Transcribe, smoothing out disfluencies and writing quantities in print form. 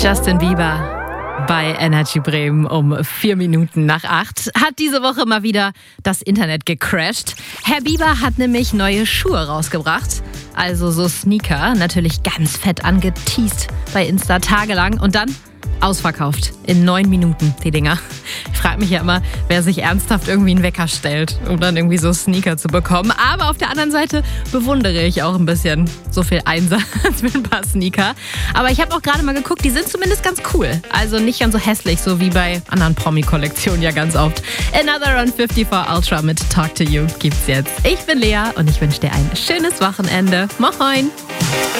Justin Bieber bei Energy Bremen um 8:04. Hat diese Woche mal wieder das Internet gecrashed. Herr Bieber hat nämlich neue Schuhe rausgebracht. Also so Sneaker, natürlich ganz fett angeteast bei Insta tagelang und dann ausverkauft in 9 Minuten, die Dinger. Ich frage mich ja immer, wer sich ernsthaft irgendwie einen Wecker stellt, um dann irgendwie so Sneaker zu bekommen. Aber auf der anderen Seite bewundere ich auch ein bisschen so viel Einsatz für ein paar Sneaker. Aber ich habe auch gerade mal geguckt, die sind zumindest ganz cool. Also nicht ganz so hässlich, so wie bei anderen Promi-Kollektionen ja ganz oft. Another on 54 Ultra mit Talk to You gibt's jetzt. Ich bin Lea und ich wünsche dir ein schönes Wochenende. Moin!